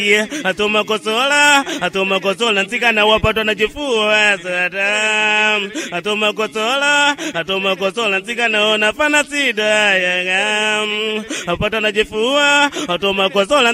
Atoma kosola nsikana wapatwa na chifua sata. Atoma kosola nsikana ona fana sida. Apatwa na chifua, atoma kosola